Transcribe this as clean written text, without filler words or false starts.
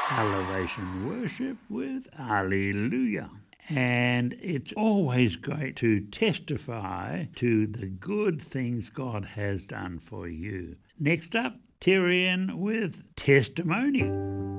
Elevation Worship with Alleluia. And it's always great to testify to the good things God has done for you. Next up, Tyrion with Testimony.